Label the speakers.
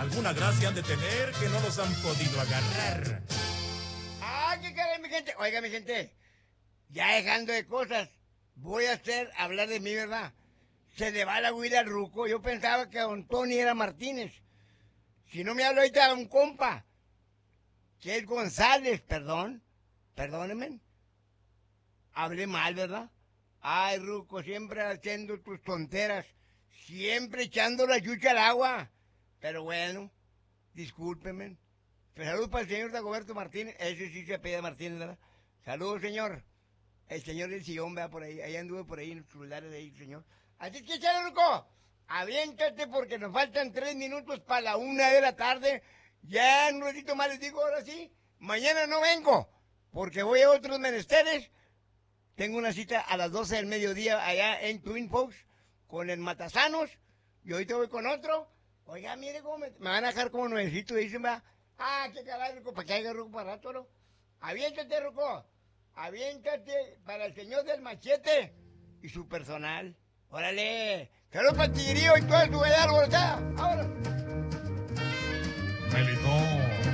Speaker 1: Alguna gracia han de tener que no los han podido agarrar.
Speaker 2: ¡Ah, qué caray, mi gente! Oiga, mi gente, ya dejando de cosas, voy a hablar de mí, ¿verdad? Se le va la huila al ruco. Yo pensaba que don Tony era Martínez. Si no me habla ahorita un compa, que es González, perdónenme. Hablé mal, ¿verdad? Ay, ruco, siempre haciendo tus tonteras, siempre echando la chucha al agua. Pero bueno, discúlpeme. Saludos para el señor Dagoberto Martínez, ese sí se apellida Martínez, ¿verdad? Saludos, señor. El señor del sillón, vea por ahí, ahí anduve por ahí en los celulares de ahí, señor. Así que, échale, ruco, aviéntate porque nos faltan 3 minutos para la 1 de la tarde. Ya en un ratito más les digo, ahora sí, mañana no vengo, porque voy a otros menesteres. Tengo una cita a las 12 del mediodía allá en Twin Falls con el Matasanos, y ahorita voy con otro. Oiga, mire cómo me van a dejar como nuevecito, dicen, va. Ah, qué caray, ruco, para que haya ruco para rato, ¿no? Aviéntate, ruco. Aviéntate para el señor del machete y su personal. Órale, saludos para el tigrillo y toda su edad alborotada. Ahora.
Speaker 1: Melitón.